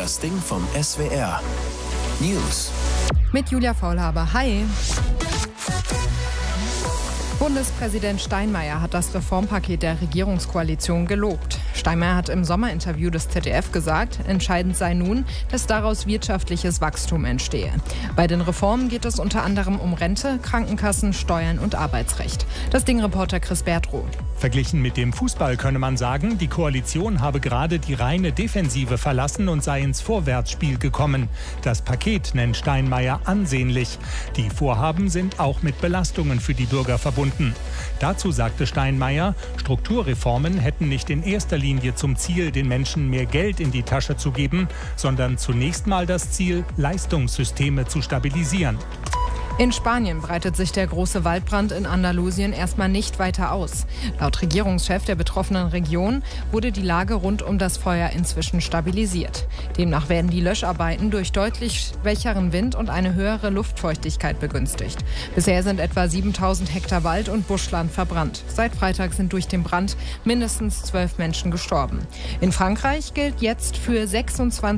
Das Ding vom SWR. News. Mit Julia Faulhaber. Hi. Bundespräsident Steinmeier hat das Reformpaket der Regierungskoalition gelobt. Steinmeier hat im Sommerinterview des ZDF gesagt, entscheidend sei nun, dass daraus wirtschaftliches Wachstum entstehe. Bei den Reformen geht es unter anderem um Rente, Krankenkassen, Steuern und Arbeitsrecht. Das Ding-Reporter Chris Bertrow. Verglichen mit dem Fußball könne man sagen, die Koalition habe gerade die reine Defensive verlassen und sei ins Vorwärtsspiel gekommen. Das Paket nennt Steinmeier ansehnlich. Die Vorhaben sind auch mit Belastungen für die Bürger verbunden. Dazu sagte Steinmeier, Strukturreformen hätten nicht in erster Linie zum Ziel, den Menschen mehr Geld in die Tasche zu geben, sondern zunächst mal das Ziel, Leistungssysteme zu stabilisieren. In Spanien breitet sich der große Waldbrand in Andalusien erstmal nicht weiter aus. Laut Regierungschef der betroffenen Region wurde die Lage rund um das Feuer inzwischen stabilisiert. Demnach werden die Löscharbeiten durch deutlich schwächeren Wind und eine höhere Luftfeuchtigkeit begünstigt. Bisher sind etwa 7.000 Hektar Wald und Buschland verbrannt. Seit Freitag sind durch den Brand mindestens 12 Menschen gestorben. In Frankreich gilt jetzt für 26